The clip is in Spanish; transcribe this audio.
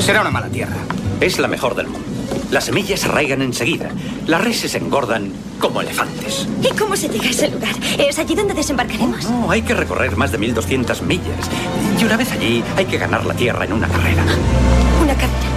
Será una mala tierra. Es la mejor del mundo. Las semillas se arraigan enseguida. Las reses engordan como elefantes. ¿Y cómo se llega a ese lugar? ¿Es allí donde desembarcaremos? No, hay que recorrer más de 1200 millas. Y una vez allí, hay que ganar la tierra en una carrera. Una carrera.